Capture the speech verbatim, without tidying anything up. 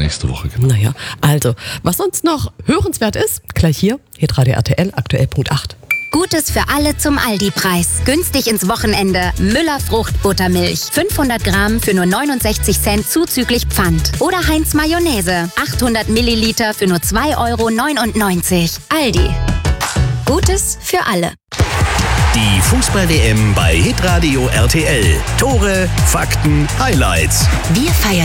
nächste Woche. Genau. Naja, also, was sonst noch hörenswert ist, gleich hier, Hitradio R T L, aktuell Punkt acht. Gutes für alle zum Aldi-Preis. Günstig ins Wochenende. Müller Fruchtbuttermilch. fünfhundert Gramm für nur neunundsechzig Cent zuzüglich Pfand. Oder Heinz Mayonnaise. achthundert Milliliter für nur zwei Euro neunundneunzig. Aldi. Gutes für alle. Die Fußball-W M bei Hitradio R T L. Tore, Fakten, Highlights. Wir feiern